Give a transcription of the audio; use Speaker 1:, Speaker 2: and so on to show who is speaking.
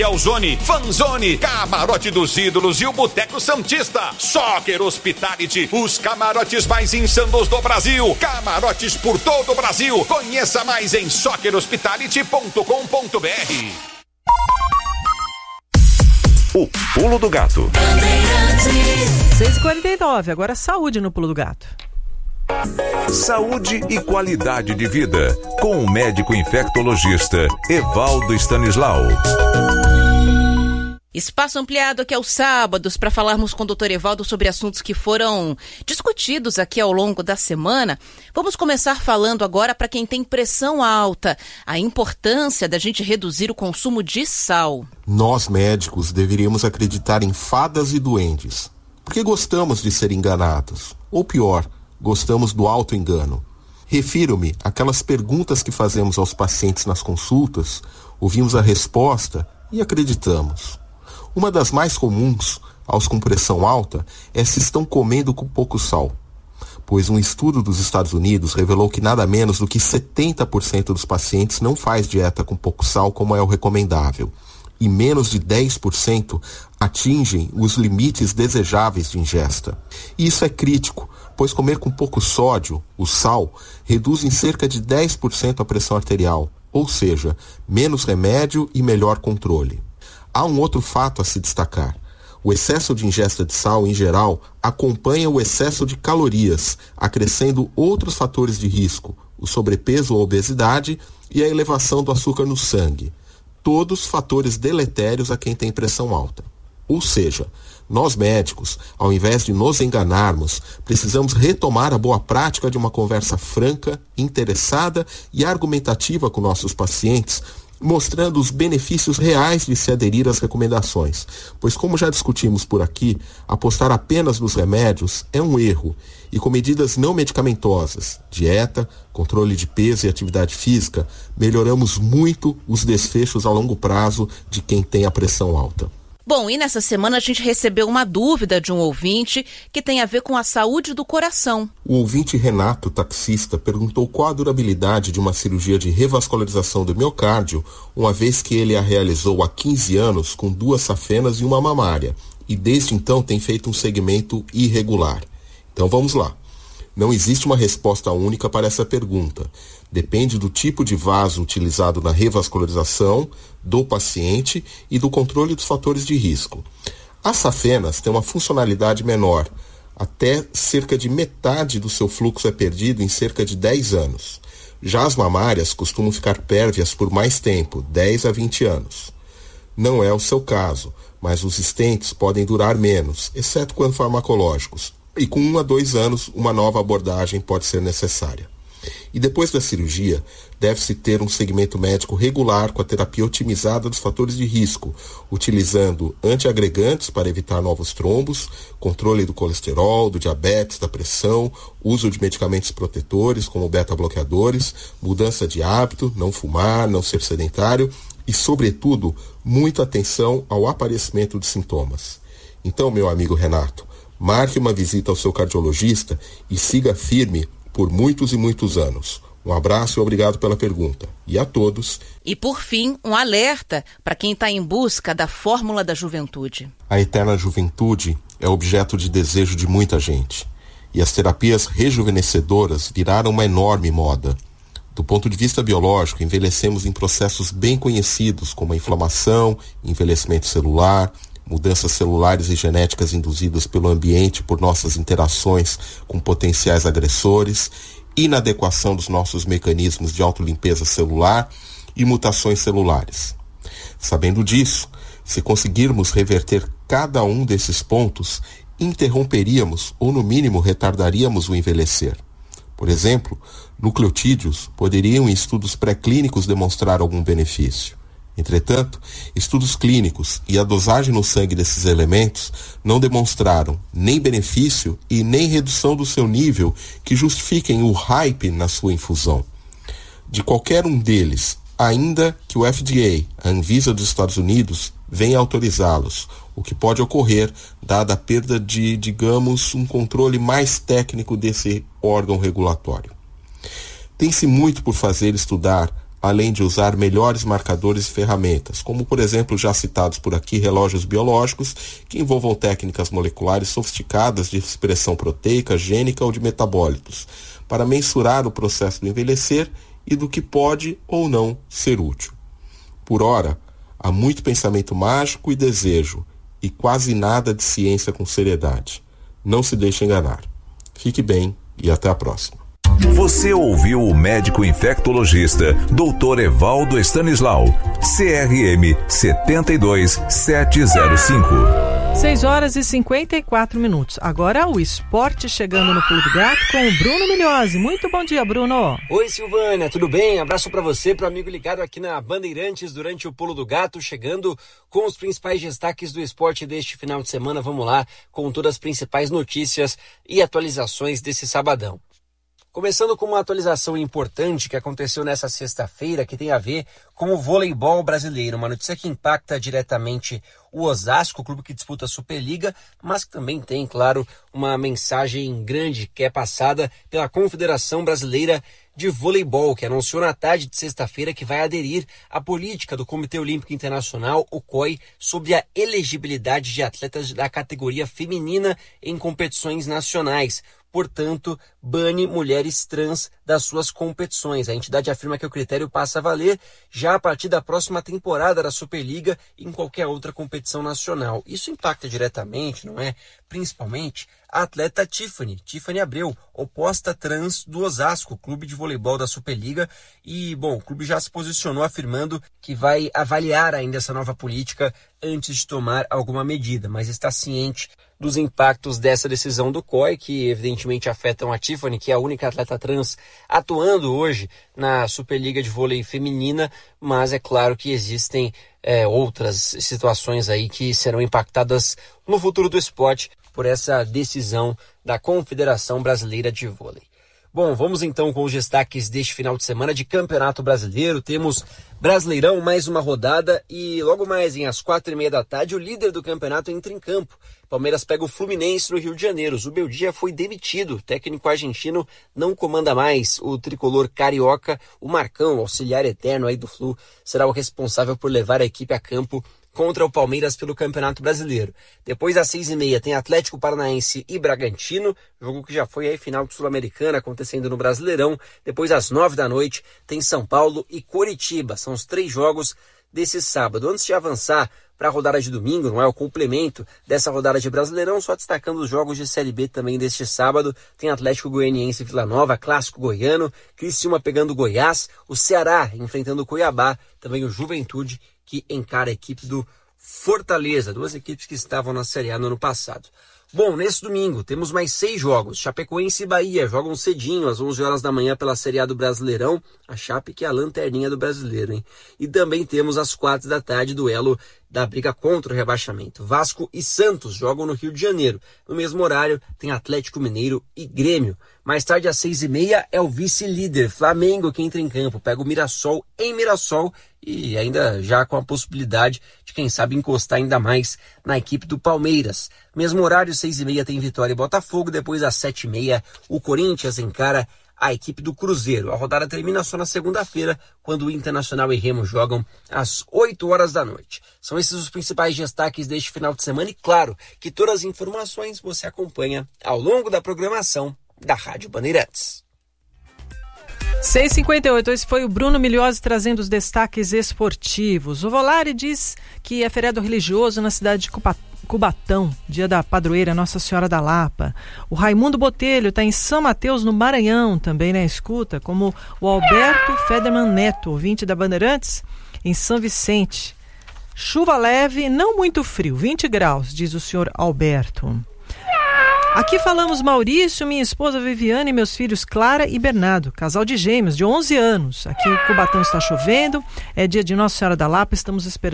Speaker 1: Zone, Fanzone, Camarote dos Ídolos e o Boteco Santista. Soccer Hospitality, os camarotes mais insanos do Brasil. Camarotes por todo o Brasil. Conheça mais em soccerhospitality.com.br.
Speaker 2: O Pulo do Gato.
Speaker 3: 6h49, agora saúde no Pulo do Gato.
Speaker 2: Saúde e qualidade de vida, com o médico infectologista Evaldo Stanislau.
Speaker 4: Espaço ampliado aqui aos sábados para falarmos com o Dr. Evaldo sobre assuntos que foram discutidos aqui ao longo da semana. Vamos começar falando agora para quem tem pressão alta, a importância da gente reduzir o consumo de sal.
Speaker 5: Nós médicos deveríamos acreditar em fadas e duendes, porque gostamos de ser enganados, ou pior, gostamos do auto-engano. Refiro-me àquelas perguntas que fazemos aos pacientes nas consultas, ouvimos a resposta e acreditamos. Uma das mais comuns aos com pressão alta é se estão comendo com pouco sal, pois um estudo dos Estados Unidos revelou que nada menos do que 70% dos pacientes não faz dieta com pouco sal como é o recomendável, e menos de 10% atingem os limites desejáveis de ingesta. E isso é crítico, pois comer com pouco sódio, o sal, reduz em cerca de 10% a pressão arterial, ou seja, menos remédio e melhor controle. Há um outro fato a se destacar. O excesso de ingesta de sal, em geral, acompanha o excesso de calorias, acrescendo outros fatores de risco, o sobrepeso ou obesidade e a elevação do açúcar no sangue. Todos fatores deletérios a quem tem pressão alta. Ou seja, nós médicos, ao invés de nos enganarmos, precisamos retomar a boa prática de uma conversa franca, interessada e argumentativa com nossos pacientes, mostrando os benefícios reais de se aderir às recomendações, pois como já discutimos por aqui, apostar apenas nos remédios é um erro, e com medidas não medicamentosas, dieta, controle de peso e atividade física, melhoramos muito os desfechos a longo prazo de quem tem a pressão alta.
Speaker 4: Bom, e nessa semana a gente recebeu uma dúvida de um ouvinte que tem a ver com a saúde do coração.
Speaker 5: O ouvinte Renato, taxista, perguntou qual a durabilidade de uma cirurgia de revascularização do miocárdio, uma vez que ele a realizou há 15 anos com 2 safenas e uma mamária, e desde então tem feito um segmento irregular. Então vamos lá. Não existe uma resposta única para essa pergunta. Depende do tipo de vaso utilizado na revascularização, do paciente e do controle dos fatores de risco. As safenas têm uma funcionalidade menor. Até cerca de metade do seu fluxo é perdido em cerca de 10 anos. Já as mamárias costumam ficar pérvias por mais tempo, 10 a 20 anos. Não é o seu caso, mas os stents podem durar menos, exceto quando farmacológicos. E com 1 a 2 anos, uma nova abordagem pode ser necessária. E depois da cirurgia, deve-se ter um segmento médico regular com a terapia otimizada dos fatores de risco, utilizando antiagregantes para evitar novos trombos, controle do colesterol, do diabetes, da pressão, uso de medicamentos protetores como beta-bloqueadores, mudança de hábito, não fumar, não ser sedentário e, sobretudo, muita atenção ao aparecimento de sintomas. Então, meu amigo Renato, marque uma visita ao seu cardiologista e siga firme por muitos e muitos anos. Um abraço e obrigado pela pergunta. E a todos.
Speaker 4: E por fim, um alerta para quem está em busca da fórmula da juventude.
Speaker 5: A eterna juventude é objeto de desejo de muita gente. E as terapias rejuvenescedoras viraram uma enorme moda. Do ponto de vista biológico, envelhecemos em processos bem conhecidos como a inflamação, envelhecimento celular, mudanças celulares e genéticas induzidas pelo ambiente por nossas interações com potenciais agressores, inadequação dos nossos mecanismos de autolimpeza celular e mutações celulares. Sabendo disso, se conseguirmos reverter cada um desses pontos, interromperíamos ou, no mínimo, retardaríamos o envelhecer. Por exemplo, nucleotídeos poderiam em estudos pré-clínicos demonstrar algum benefício. Entretanto, estudos clínicos e a dosagem no sangue desses elementos não demonstraram nem benefício e nem redução do seu nível que justifiquem o hype na sua infusão. De qualquer um deles, ainda que o FDA, a Anvisa dos Estados Unidos, venha autorizá-los, o que pode ocorrer dada a perda de, digamos, um controle mais técnico desse órgão regulatório. Tem-se muito por fazer estudar além de usar melhores marcadores e ferramentas, como por exemplo já citados por aqui relógios biológicos que envolvam técnicas moleculares sofisticadas de expressão proteica, gênica ou de metabólitos, para mensurar o processo do envelhecer e do que pode ou não ser útil. Por ora, há muito pensamento mágico e desejo, e quase nada de ciência com seriedade. Não se deixe enganar. Fique bem e até a próxima.
Speaker 2: Você ouviu o médico infectologista Dr. Evaldo Stanislau, CRM 72705.
Speaker 3: 6h54. Agora o esporte chegando no Pulo do Gato com o Bruno Milhozzi. Muito bom dia, Bruno.
Speaker 6: Oi, Silvânia, tudo bem? Abraço para você, para o amigo ligado aqui na Bandeirantes durante o Pulo do Gato, chegando com os principais destaques do esporte deste final de semana. Vamos lá, com todas as principais notícias e atualizações desse sabadão. Começando com uma atualização importante que aconteceu nessa sexta-feira, que tem a ver com o voleibol brasileiro. Uma notícia que impacta diretamente o Osasco, o clube que disputa a Superliga, mas que também tem, claro, uma mensagem grande que é passada pela Confederação Brasileira de Voleibol, que anunciou na tarde de sexta-feira que vai aderir à política do Comitê Olímpico Internacional, o COI, sobre a elegibilidade de atletas da categoria feminina em competições nacionais. Portanto, bane mulheres trans das suas competições. A entidade afirma que o critério passa a valer já a partir da próxima temporada da Superliga e em qualquer outra competição nacional. Isso impacta diretamente, não é? Principalmente a atleta Tiffany Abreu, oposta trans do Osasco, clube de voleibol da Superliga. E, bom, o clube já se posicionou afirmando que vai avaliar ainda essa nova política antes de tomar alguma medida, mas está ciente dos impactos dessa decisão do COI, que evidentemente afetam a Tiffany, que é a única atleta trans atuando hoje na Superliga de Vôlei Feminina, mas é claro que existem outras situações aí que serão impactadas no futuro do esporte por essa decisão da Confederação Brasileira de Vôlei. Bom, vamos então com os destaques deste final de semana de Campeonato Brasileiro. Temos Brasileirão, mais uma rodada e logo mais, às 4h30 da tarde, o líder do campeonato entra em campo. Palmeiras pega o Fluminense no Rio de Janeiro. Zubeldia foi demitido. O técnico argentino não comanda mais. O tricolor carioca, o Marcão, auxiliar eterno aí do Flu, será o responsável por levar a equipe a campo contra o Palmeiras pelo Campeonato Brasileiro. Depois às 6h30 tem Atlético Paranaense e Bragantino, jogo que já foi aí final de Sul-Americana acontecendo no Brasileirão. Depois às 9 da noite tem São Paulo e Coritiba. São os 3 jogos desse sábado. Antes de avançar para a rodada de domingo, não é o complemento dessa rodada de Brasileirão, só destacando os jogos de Série B também deste sábado. Tem Atlético Goianiense e Vila Nova, clássico goiano, Criciúma pegando Goiás, o Ceará enfrentando o Cuiabá, também o Juventude que encara a equipe do Fortaleza, 2 equipes que estavam na Série A no ano passado. Bom, nesse domingo temos mais 6 jogos. Chapecoense e Bahia jogam cedinho, às 11 horas da manhã pela Série A do Brasileirão. A Chape que é a lanterninha do brasileiro, hein? E também temos às 4 da tarde duelo da briga contra o rebaixamento. Vasco e Santos jogam no Rio de Janeiro. No mesmo horário tem Atlético Mineiro e Grêmio. Mais tarde às 6h30 é o vice-líder Flamengo que entra em campo. Pega o Mirassol em Mirassol e ainda já com a possibilidade de, quem sabe, encostar ainda mais na equipe do Palmeiras. Mesmo horário, 6h30 tem Vitória e Botafogo. Depois às 7h30 o Corinthians encara a equipe do Cruzeiro. A rodada termina só na segunda-feira, quando o Internacional e Remo jogam às 8 horas da noite. São esses os principais destaques deste final de semana e, claro, que todas as informações você acompanha ao longo da programação da Rádio Bandeirantes.
Speaker 3: 6h58, esse foi o Bruno Milhozzi trazendo os destaques esportivos. O Volare diz que é feriado religioso na cidade de Cubatão, dia da padroeira Nossa Senhora da Lapa. O Raimundo Botelho está em São Mateus, no Maranhão, também na escuta, como o Alberto Federman Neto, ouvinte da Bandeirantes, em São Vicente. Chuva leve, não muito frio, 20 graus, diz o senhor Alberto. Aqui falamos Maurício, minha esposa Viviane e meus filhos Clara e Bernardo, casal de gêmeos de 11 anos. Aqui em Cubatão está chovendo, é dia de Nossa Senhora da Lapa, estamos esperando